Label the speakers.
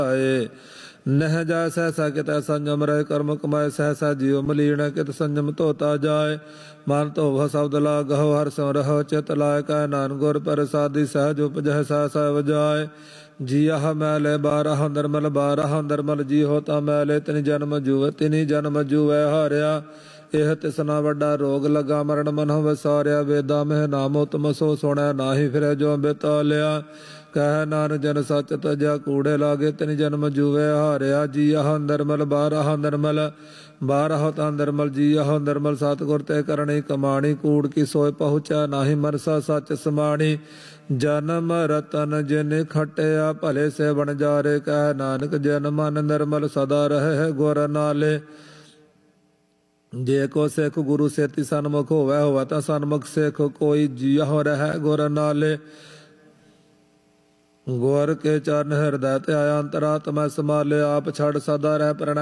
Speaker 1: नह जाय सहसा कित संयम रहे कर्म कमाए सहसा जियो मलीन कित संयम धोता जाए मन धोव शब्द लागहो हर सिम रहो चित लाय कह नान गुर प्रसादी सहज उपजह सहसा वजाए जिया मैले बारह नरमल बारह नरमल जी होता मैले तिन जन्म जुवे तिनी जन्म जुवे हारिया ਇਹ ਤਿਸਨਾ ਵੱਡਾ ਰੋਗ ਲਗਾ ਮਰਨ ਮਨਹੁ ਵਿਸਾਰਿਆ ਵੇਦਾਂ ਮਹਿ ਨਾਮ ਉਤਮ ਸੋ ਸੁਣੈ ਨਾਹੀ ਫਿਰੈ ਜੋ ਬਿਤਾ ਲਿਆ ਕਹਿ ਨਾਨਕ ਜਨ ਸੱਚ ਤਜਾ ਕੂੜੇ ਲਾਗੇ ਤਿਨ ਜਨਮ ਜੂਵੇ ਹਾਰਿਆ ਜੀ ਆਹ ਨਰਮਲ ਬਾਰਹ ਨਰਮਲ ਬਾਰਹ ਤਾਂ ਨਰਮਲ ਜੀ ਆਹ ਨਰਮਲ ਸਤਿਗੁਰ ਤੇ ਕਰਨੀ ਕਮਾਣੀ ਕੂੜ ਕੀ ਸੋਇ ਪਹੁੰਚਾ ਨਾਹੀ ਮਰਸਾ ਸੱਚ ਸਮਾਣੀ ਜਨਮ ਰਤਨ ਜਿਨ ਖਟਿਆ ਭਲੇ ਸੇ ਬਣ ਜਾਰੇ ਕਹਿ ਨਾਨਕ ਜਨ ਮਨ ਨਰਮਲ ਸਦਾ ਰਹੇ ਗੁਰ ਨਾਲੇ जे को सिख गुरु सेति सन्मुख होवै होवै तां सन्मुख सिख कोई जियो रहै गुर नाले गुर के चरण हृदय ते आया अंतरात्मा समाले आप छड़ सदा रह प्रणय